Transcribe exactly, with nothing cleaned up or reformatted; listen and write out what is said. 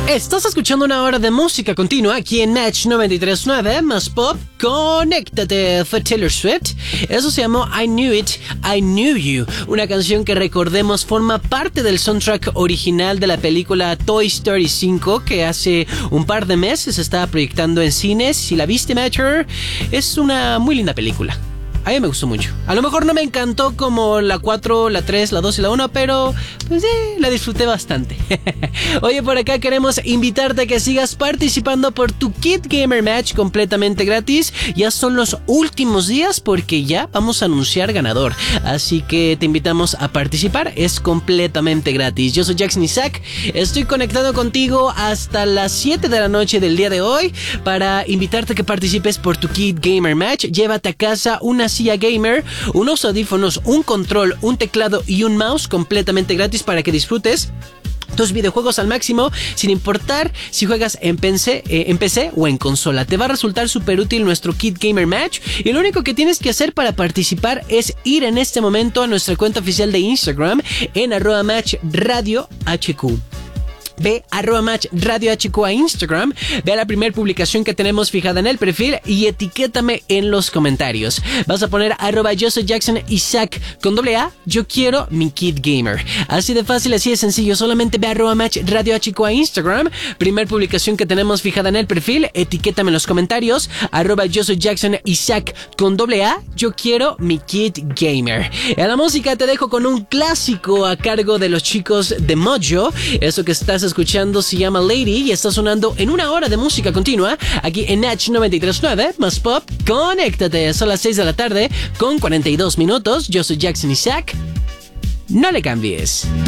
Estás escuchando una hora de música continua aquí en Match noventa y tres punto nueve, más pop. Conéctate, fue Taylor Swift. Eso se llamó I Knew It, I Knew You, una canción que, recordemos, forma parte del soundtrack original de la película Toy Story cinco, que hace un par de meses se estaba proyectando en cines. Si la viste, Matcher, es una muy linda película. A mí me gustó mucho. A lo mejor no me encantó como la cuatro, la tres, la dos y la uno, pero pues eh, la disfruté bastante. Oye, por acá queremos invitarte a que sigas participando por tu Kid Gamer Match completamente gratis. Ya son los últimos días porque ya vamos a anunciar ganador. Así que te invitamos a participar. Es completamente gratis. Yo soy Jackson Isaac. Estoy conectado contigo hasta las siete de la noche del día de hoy para invitarte a que participes por tu Kid Gamer Match. Llévate a casa una silla gamer, unos audífonos, un control, un teclado y un mouse completamente gratis para que disfrutes tus videojuegos al máximo, sin importar si juegas en P C, eh, en P C o en consola. Te va a resultar súper útil nuestro Kid Gamer Match, y lo único que tienes que hacer para participar es ir en este momento a nuestra cuenta oficial de Instagram en arroba match radio hq. Ve arroba match radio hq a Instagram, ve a la primera publicación que tenemos fijada en el perfil y etiquétame en los comentarios. Vas a poner arroba yo soy Jackson Isaac con doble A, yo quiero mi Kid Gamer. Así de fácil, así de sencillo. Solamente ve a arroba match radio hq a Instagram, primer publicación que tenemos fijada en el perfil, etiquétame en los comentarios, arroba yo soy Jackson Isaac con doble A, yo quiero mi Kid Gamer. En la música te dejo con un clásico a cargo de los chicos de Mojo. Eso que estás escuchando se llama Lady y está sonando en una hora de música continua aquí en Natch noventa y tres punto nueve, más pop. Conéctate, son las seis de la tarde con cuarenta y dos minutos. Yo soy Jackson Isaac. No le cambies.